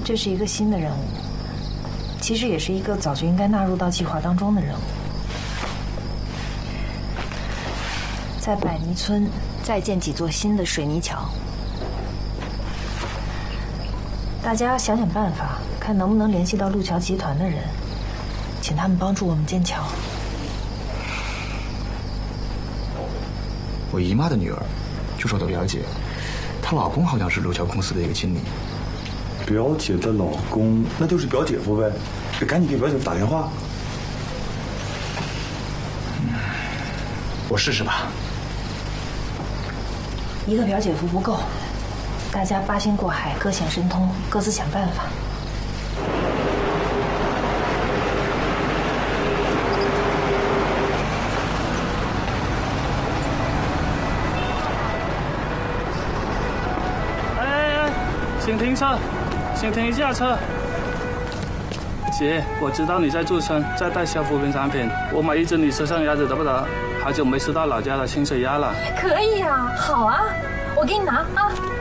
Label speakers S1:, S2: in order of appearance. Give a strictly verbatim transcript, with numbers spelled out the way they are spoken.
S1: 这是一个新的任务，其实也是一个早就应该纳入到计划当中的任务。在百泥村再建几座新的水泥桥，大家想想办法，看能不能联系到路桥集团的人，请他们帮助我们建桥。
S2: 我姨妈的女儿就是我的表姐，她老公好像是路桥公司的一个经理。
S3: 表姐的老公，那就是表姐夫呗，赶紧给表姐夫打电话。
S2: 嗯，我试试吧。
S1: 一个表姐夫不够，大家八仙过海，各显神通，各自想办法。
S4: 哎哎哎，请停车，请停一下车。姐，我知道你在驻村，在带小扶贫产品，我买一只你车上鸭子得不得？好久没吃到老家的清水鸭了。
S1: 可以啊，好啊，我给你拿啊。